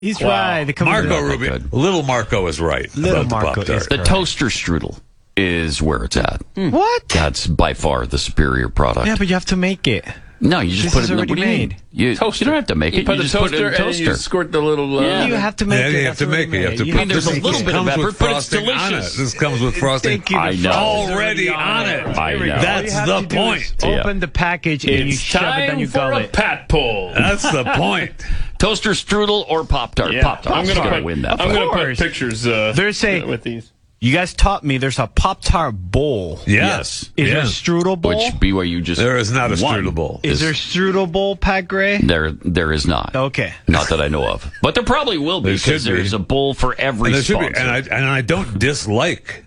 He's right. They come Marco in- Rubio. Little Marco is right. Little about the Marco Pop-Tart. is The toaster strudel is where it's at. What? That's by far the superior product. Yeah, but you have to make it. No, you just This put is it in the, already what do you mean? made. You don't have to make You it. put You the just put it toaster in the and you toaster. squirt the little... You have to make Yeah, it. you have to make it. You have to You put there's a this little bit of comes effort, with but it's frosting on it. delicious. This comes with frosting. Thank you. I know. Already on it. I know. That's All you the have to do is point. Open the package and you It's shove it down time your for a gullet. pat pull. That's the point. Toaster strudel or Pop-Tart? Yeah. Pop-Tart. I'm Gotta gonna win that. I'm going to course. put pictures There's a- with these. You guys taught me there's a Pop-Tart bowl. Yes. Is there a Yeah. strudel bowl? Which BYU just There is not a won. strudel bowl. Is there strudel bowl, Pat Gray? There is not. Okay. Not that I know of. But there probably will be There should because be. there's a bowl for every And there should sponsor. be, and I don't dislike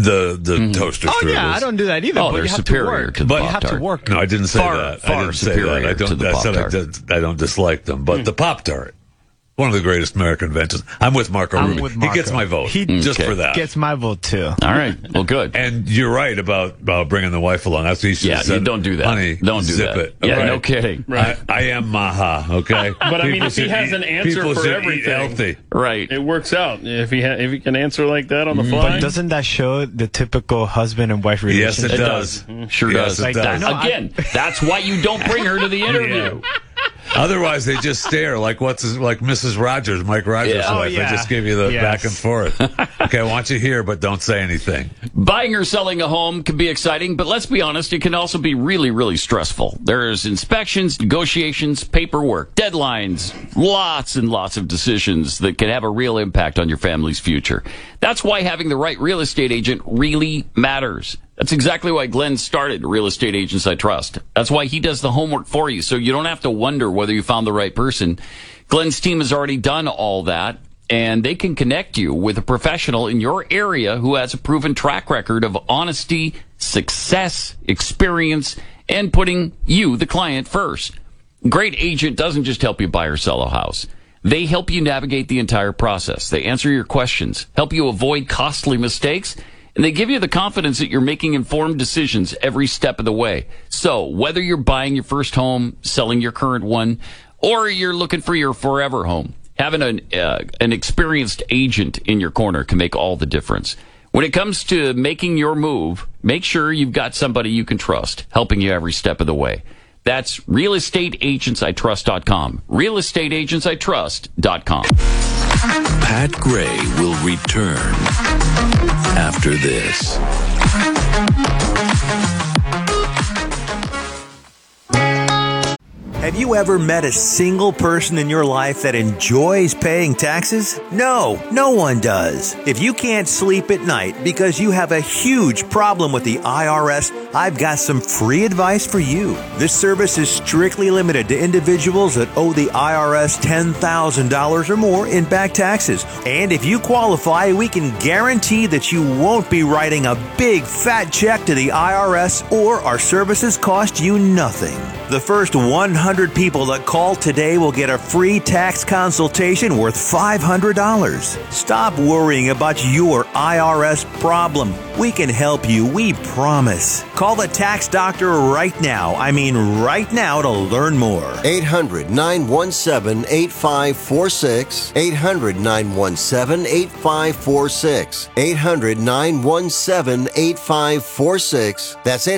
the toaster Oh strudels. yeah, I don't do that either. Oh, but they're you have superior to work. to the But you have to Pop-Tart. work. No, I didn't say Far, that. far I didn't say that. superior I to don't. the I said Pop-Tart. I don't dislike them, but the Pop-Tart, one of the greatest American inventions. I'm with Marco I'm Rubio. with He Marco. gets my vote He just Okay. for that. Gets my vote too. All right. Well, good. And you're right about bringing the wife along. That's what you should Yeah, have said. you don't do that. Honey, Don't do zip that. it. Yeah, Right. no kidding. Right. I am Maha, okay? But I mean, People if he should has eat- an answer people for should eat everything. healthy. Right. It works out if he can answer like that on the fly. But doesn't that show the typical husband and wife Yes, relationship? it does. Sure Yes, does. it Like does. that. No, Again, that's why you don't bring her to the interview. Otherwise, they just stare like like Mrs. Rogers, Mike Rogers' Yeah. wife. Oh, yeah. They just give you the Yes. back and forth. Okay, I want you here, but don't say anything. Buying or selling a home can be exciting, but let's be honest, it can also be really, really stressful. There's inspections, negotiations, paperwork, deadlines, lots and lots of decisions that can have a real impact on your family's future. That's why having the right real estate agent really matters. That's exactly why Glenn started Real Estate Agents I Trust. That's why he does the homework for you, so you don't have to wonder whether you found the right person. Glenn's team has already done all that, and they can connect you with a professional in your area who has a proven track record of honesty, success, experience, and putting you, the client, first. Great agent doesn't just help you buy or sell a house. They help you navigate the entire process. They answer your questions, help you avoid costly mistakes, and they give you the confidence that you're making informed decisions every step of the way. So whether you're buying your first home, selling your current one, or you're looking for your forever home, having an experienced agent in your corner can make all the difference. When it comes to making your move, make sure you've got somebody you can trust, helping you every step of the way. That's realestateagentsitrust.com. Realestateagentsitrust.com. Pat Gray will return after this. Have you ever met a single person in your life that enjoys paying taxes? No, no one does. If you can't sleep at night because you have a huge problem with the IRS, I've got some free advice for you. This service is strictly limited to individuals that owe the IRS $10,000 or more in back taxes. And if you qualify, we can guarantee that you won't be writing a big fat check to the IRS, or our services cost you nothing. The first 100 people that call today will get a free tax consultation worth $500. Stop worrying about your IRS problem. We can help you, we promise. Call the tax doctor right now. I mean right now, to learn more. 800-917-8546. 800-917-8546. 800-917-8546. That's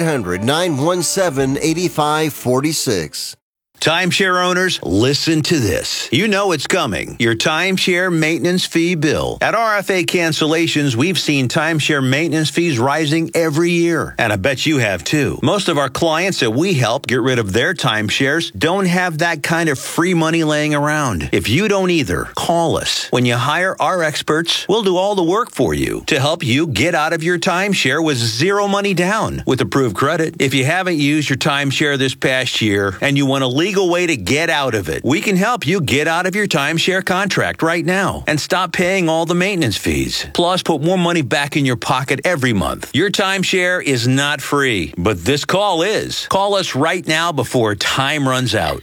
800-917-8546. Timeshare owners, listen to this. You know it's coming. Your timeshare maintenance fee bill. At RFA Cancellations, we've seen timeshare maintenance fees rising every year. And I bet you have too. Most of our clients that we help get rid of their timeshares don't have that kind of free money laying around. If you don't either, call us. When you hire our experts, we'll do all the work for you to help you get out of your timeshare with zero money down with approved credit. If you haven't used your timeshare this past year and you want a legal way to get out of it, we can help you get out of your timeshare contract right now and stop paying all the maintenance fees. Plus, put more money back in your pocket every month. Your timeshare is not free, but this call is. Call us right now before time runs out.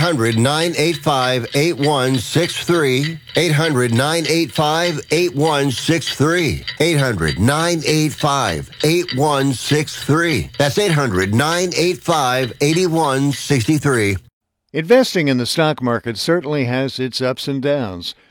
800-985-8163. 800-985-8163. 800-985-8163. That's 800-985-8163. Investing in the stock market certainly has its ups and downs.